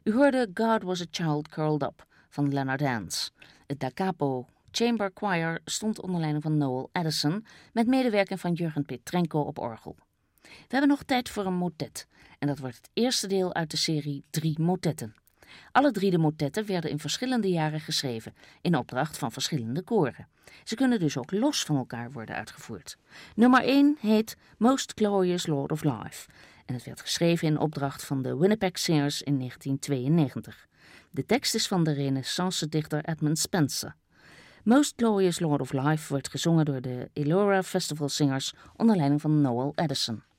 U hoorde God Was a Child Curled Up van Leonard Hans. Het Da Capo Chamber Choir stond onder leiding van Noel Addison met medewerking van Jurgen Petrenko op orgel. We hebben nog tijd voor een motet en dat wordt het eerste deel uit de serie 3 motetten. Alle 3 de motetten werden in verschillende jaren geschreven in opdracht van verschillende koren. Ze kunnen dus ook los van elkaar worden uitgevoerd. Nummer 1 heet Most Glorious Lord of Life en het werd geschreven in opdracht van de Winnipeg Singers in 1992. De tekst is van de renaissance-dichter Edmund Spenser. Most Glorious Lord of Life wordt gezongen door de Elora Festival Singers onder leiding van Noel Addison.